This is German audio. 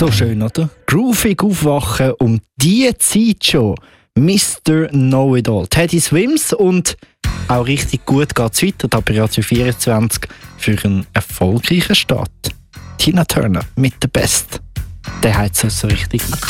So schön, oder? Groovig aufwachen um diese Zeit schon. Mr. Know-It-All. Teddy Swims und auch richtig gut geht es weiter, da bei Radio 24 für einen erfolgreichen Start. Tina Turner mit der Best. Der hat es so richtig.